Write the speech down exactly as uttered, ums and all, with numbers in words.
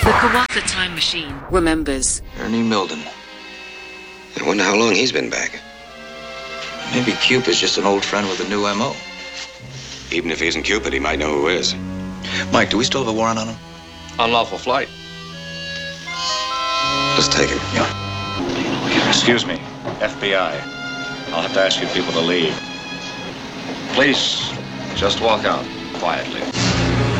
The Kawaka time machine remembers. Ernie Milden. I wonder how long he's been back. Maybe Cupid's just an old friend with a new M O. Even if he isn't Cupid, he might know who is. Mike, do we still have a warrant on him? Unlawful flight. Let's take him. Yeah. Excuse me, F B I. I'll have to ask you people to leave. Please, just walk out quietly.